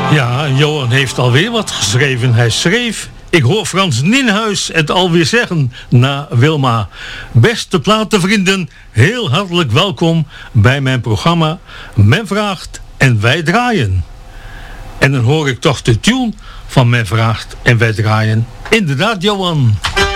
Ja, Johan heeft alweer wat geschreven. Hij schreef: ik hoor Frans Nienhuis het alweer zeggen na Wilma. Beste platenvrienden, heel hartelijk welkom bij mijn programma Men Vraagt en Wij Draaien. En dan hoor ik toch de tune van Men Vraagt en Wij Draaien. Inderdaad, Johan.